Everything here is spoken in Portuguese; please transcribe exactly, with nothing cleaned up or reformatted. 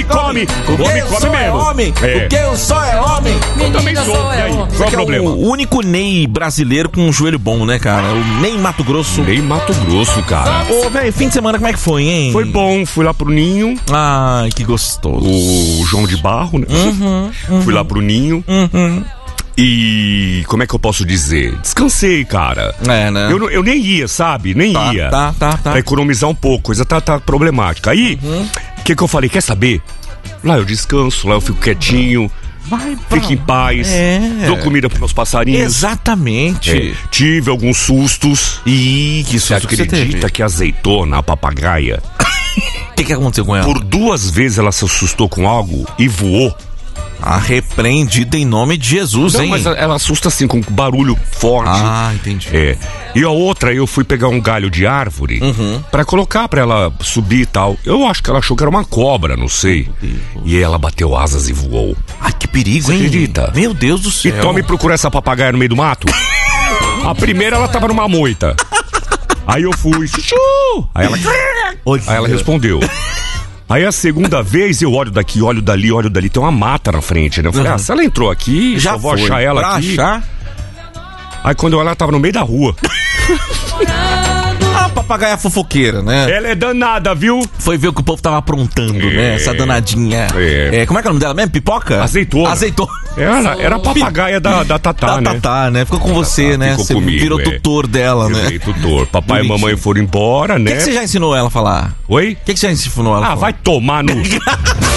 come. Porque Homem eu come sou é mesmo. homem. É. Porque eu sou é homem. Eu também Menina, sou. sou E aí? eu. Qual Esse o aqui é problema? o único Ney brasileiro com um joelho bom, né, cara? O Ney Mato Grosso. Nem Mato Grosso, cara. Ô, velho, fim de semana como é que foi, hein? Foi bom, fui lá pro Ninho, Ai, que gostoso. o João de Barro, né? Uhum, uhum. Fui lá pro Ninho. Uhum. E como é que eu posso dizer? Descansei, cara. É, né? Eu, não- eu nem ia, sabe? Nem Tá, ia. tá, tá, tá. Pra economizar um pouco, coisa tá, tá problemática. Aí, o que que eu falei? Quer saber? Lá eu descanso, lá eu fico quietinho, Vai pra... fico em paz, É. dou comida pros meus passarinhos. Exatamente. É, tive alguns sustos. Ih, que Você susto que você teve. acredita que a azeitona, a papagaia, O que, que aconteceu com ela? por duas vezes ela se assustou com algo e voou? A repreendida em nome de Jesus, Não, hein? mas ela assusta assim, com barulho forte. Ah, entendi. É. E a outra, eu fui pegar um galho de árvore Uhum. pra colocar pra ela subir e tal. Eu acho que ela achou que era uma cobra, não sei. E ela bateu asas e voou. Ai, que perigo, Você hein? acredita? Meu Deus do E céu. tome procurar essa papagaia no meio do mato. A primeira ela tava numa moita. Aí eu fui, chuchu! Aí ela, Olha. aí ela respondeu. Aí a segunda vez eu olho daqui, olho dali, olho dali, tem uma mata na frente, né? Eu falei, Uhum. ah, se ela entrou aqui, Já eu vou foi. achar ela Pra aqui. achar? Aí quando eu olhar, ela tava no meio da rua. A papagaia fofoqueira, né? Ela é danada, viu? Foi ver o que o povo tava aprontando, É. né? Essa danadinha. É. É, como é que é o nome dela mesmo? Pipoca? Azeitona. Azeitona. Era, era a papagaia da, da Tatá, Da né? Tatá, né? Ficou com você, né? ficou Você comigo, virou é. tutor dela, Eu né? virei tutor. Papai Bonitinho. e mamãe foram embora, O né? que, que você já ensinou ela a falar? Oi? O que, que você já ensinou ela a Ah, falar? vai tomar no...